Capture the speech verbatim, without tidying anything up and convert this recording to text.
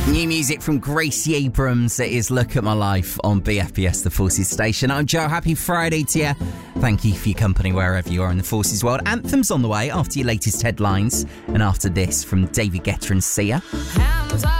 New music from Gracie Abrams. It is Look at My Life on B F B S, the Forces station. I'm Joe. Happy Friday to you. Thank you for your company wherever you are in the Forces world. Anthems on the way after your latest headlines. And after this from David Guetta and Sia.